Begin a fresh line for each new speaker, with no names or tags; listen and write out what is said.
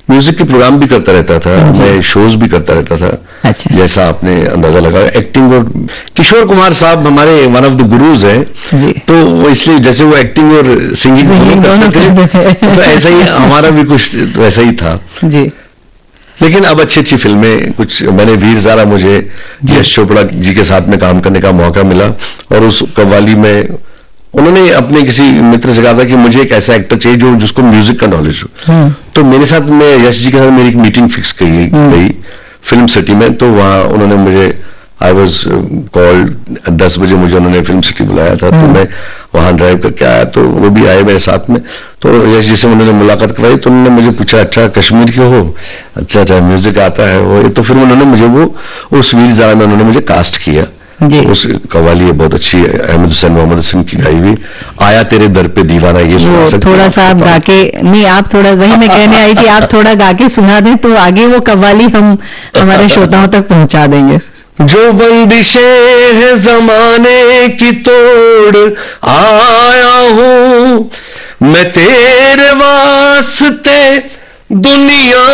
Music के programme भी करता रहता था, मैं शोज भी करता रहता था।
अच्छा।
जैसा आपने अंदाजा लगाया, एक्टिंग। और किशोर कुमार साहब हमारे वन ऑफ द गुरुज हैं, तो वो इसलिए जैसे वो एक्टिंग और सिंगिंग दोनों करते थे, तो ऐसा ही हमारा भी कुछ वैसा ही था
जी।
लेकिन अब अच्छी फिल्में कुछ, मैंने वीर ज़ारा, मुझे यश चोपड़ा जी के साथ में काम करने का मौका मिला, और उस कव्वाली में उन्होंने अपने किसी मित्र से कहा था कि मुझे एक ऐसा एक्टर चाहिए जो जिसको म्यूजिक का नॉलेज हो। तो मेरे साथ में यश जी के साथ मेरी एक मीटिंग फिक्स गई फिल्म सिटी में। तो वहां उन्होंने मुझे, आई वॉज कॉल्ड 10 बजे, मुझे उन्होंने फिल्म सिटी बुलाया था। तो मैं वहां ड्राइव करके आया, तो वो भी आए मेरे साथ में। तो यश जी से उन्होंने मुलाकात करवाई, तो उन्होंने मुझे पूछा, अच्छा कश्मीर के हो? अच्छा म्यूजिक आता है वो। तो फिर उन्होंने मुझे वो उस वीर ज़ारा में उन्होंने मुझे कास्ट किया। उस कव्वाली है बहुत अच्छी है, अहमद हुसैन मोहम्मद हसन की गाई हुई, आया तेरे दर पे दीवाना। ये
थोड़ा सा आप गा के, नहीं आप थोड़ा, वही मैं कहने आई थी, आप थोड़ा गा के सुना दें तो आगे वो कव्वाली हम हमारे श्रोताओं तक पहुंचा देंगे।
जो बंदिशें है जमाने की तोड़ आया हूं मैं तेरे वास्ते दुनिया